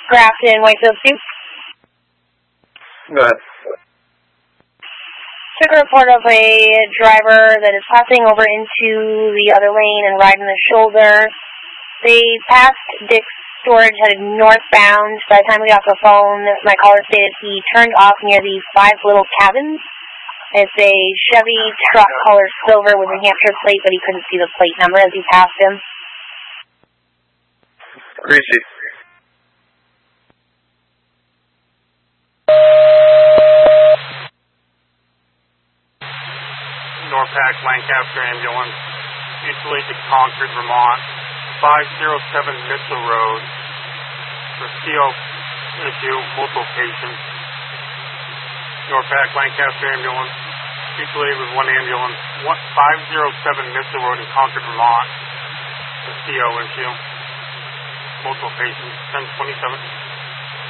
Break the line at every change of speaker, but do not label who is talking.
Grafton, Whitefield 2.
Go ahead.
Took a report of a driver that is passing over into the other lane and riding the shoulder. They passed Dick's Storage, headed northbound. By the time we got the phone, my caller stated he turned off near the 5 Little Cabins. It's a Chevy truck color silver with a New Hampshire plate, but he couldn't see the plate number as he passed him.
Greasy.
Norpac Lancaster ambulance, mutually to Concord, Vermont, 507 Mitchell Road, for CO issue, multiple patients. Norpac Lancaster ambulance, mutually with one ambulance, 507 Mitchell Road in Concord, Vermont, for CO issue, multiple patients, 1027.